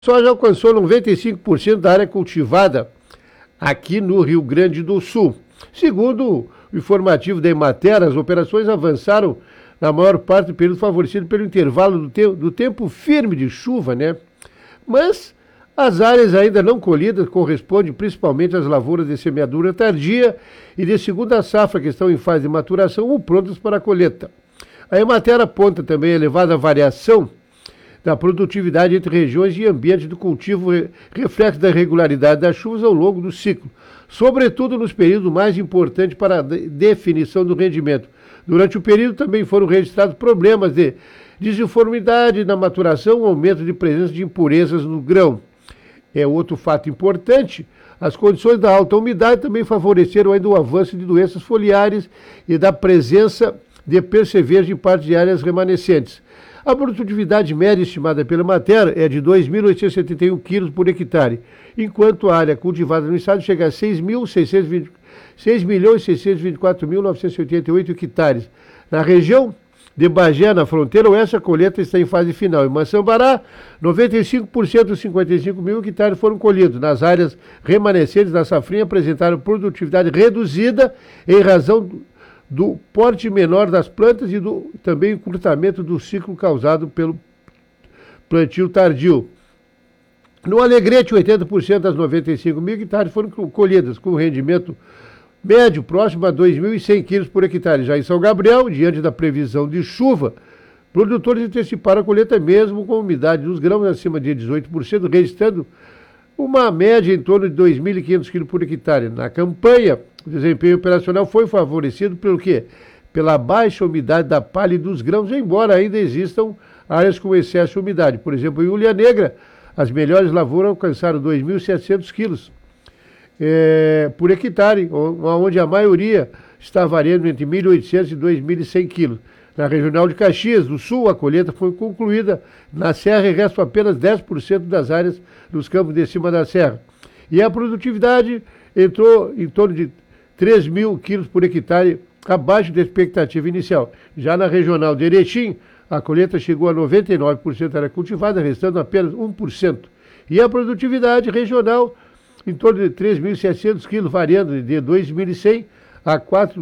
Soja alcançou 95% da área cultivada aqui no Rio Grande do Sul. Segundo o informativo da Emater, as operações avançaram na maior parte do período favorecido pelo intervalo do tempo firme de chuva, né? Mas as áreas ainda não colhidas correspondem principalmente às lavouras de semeadura tardia e de segunda safra que estão em fase de maturação ou prontas para a colheita. A Emater aponta também a elevada variação da produtividade entre regiões e ambientes do cultivo, reflexo da irregularidade das chuvas ao longo do ciclo, sobretudo nos períodos mais importantes para a definição do rendimento. Durante o período também foram registrados problemas de desuniformidade na maturação, aumento de presença de impurezas no grão. É outro fato importante, as condições da alta umidade também favoreceram ainda o avanço de doenças foliares e da presença de percevejo em parte de áreas remanescentes. A produtividade média estimada pela Emater é de 2.871 quilos por hectare, enquanto a área cultivada no estado chega a 6.624.988 hectares. Na região de Bagé, na fronteira oeste, a colheita está em fase final. Em Massambará, 95% dos 55 mil hectares foram colhidos. Nas áreas remanescentes da safrinha apresentaram produtividade reduzida em razão do porte menor das plantas e do também encurtamento do ciclo causado pelo plantio tardio. No Alegrete, 80% das 95 mil hectares foram colhidas, com rendimento médio próximo a 2.100 quilos por hectare. Já em São Gabriel, diante da previsão de chuva, produtores anteciparam a colheita mesmo com umidade dos grãos acima de 18%, registrando uma média em torno de 2.500 quilos por hectare. Na campanha, o desempenho operacional foi favorecido pelo quê? Pela baixa umidade da palha e dos grãos, embora ainda existam áreas com excesso de umidade. Por exemplo, em Ulha Negra, as melhores lavouras alcançaram 2.700 quilos por hectare, onde a maioria está variando entre 1.800 e 2.100 quilos. Na regional de Caxias do Sul, a colheita foi concluída na serra e restam apenas 10% das áreas dos campos de cima da serra. E a produtividade entrou em torno de 3.000 quilos por hectare, abaixo da expectativa inicial. Já na regional de Erechim, a colheita chegou a 99% da área cultivada, restando apenas 1%. E a produtividade regional em torno de 3.700 quilos, variando de 2.100 a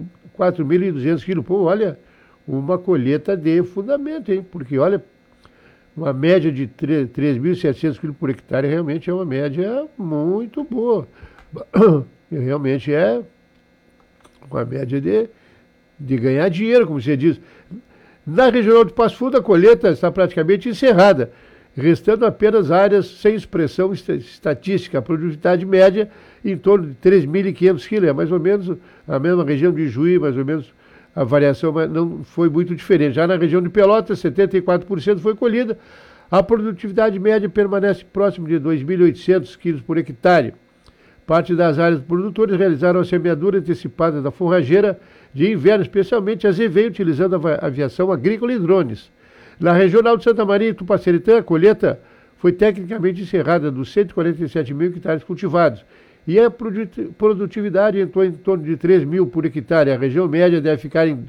4.200 quilos. Pô, olha, uma colheita de fundamento, hein? Porque, olha, uma média de 3.700 quilos por hectare realmente é uma média muito boa. Realmente é uma média de ganhar dinheiro, como você diz. Na regional de Passo Fundo, a colheita está praticamente encerrada, restando apenas áreas sem expressão estatística. A produtividade média em torno de 3.500 quilos, é mais ou menos a mesma região de Juí, mais ou menos a variação não foi muito diferente. Já na região de Pelotas, 74% foi colhida. A produtividade média permanece próximo de 2.800 quilos por hectare. Parte das áreas produtoras realizaram a semeadura antecipada da forrageira de inverno, especialmente a Zeveio, utilizando a aviação agrícola e drones. Na regional de Santa Maria e Tupaceritã, a colheita foi tecnicamente encerrada dos 147 mil hectares cultivados. E a produtividade entrou em torno de 3.000 por hectare. A região média deve ficar em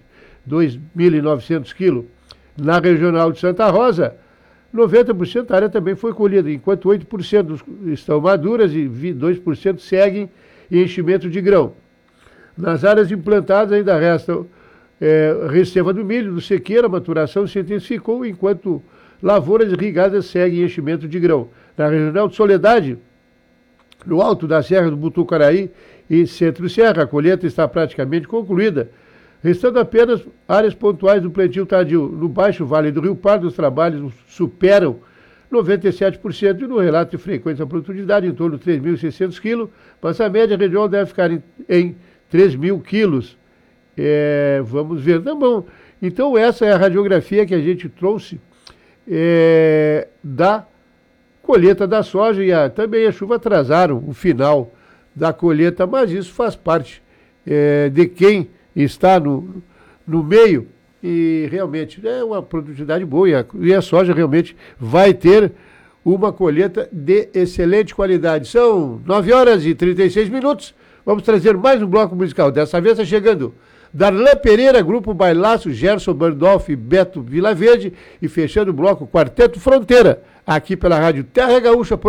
2.900 quilos. Na regional de Santa Rosa, 90% da área também foi colhida, enquanto 8% estão maduras e 2% seguem em enchimento de grão. Nas áreas implantadas ainda resta reserva do milho, do sequeiro, a maturação se intensificou, enquanto lavouras irrigadas seguem em enchimento de grão. Na regional de Soledade, no alto da Serra do Butucaraí e Centro-Serra, a colheita está praticamente concluída, restando apenas áreas pontuais do plantio tardio. No Baixo Vale do Rio Pardo, os trabalhos superam 97% e no relato de frequência da produtividade em torno de 3.600 quilos, mas a média regional deve ficar em 3.000 quilos. Vamos ver, tá bom. Então essa é a radiografia que a gente trouxe da colheita da soja e também a chuva atrasaram o final da colheita, mas isso faz parte de quem está no meio e realmente é uma produtividade boa e a soja realmente vai ter uma colheita de excelente qualidade. São 9h36. Vamos trazer mais um bloco musical. Dessa vez está chegando Darlan Pereira, Grupo Bailaço, Gerson Bandolf e Beto Vilaverde. E fechando o bloco, Quarteto Fronteira, aqui pela Rádio Terra Gaúcha.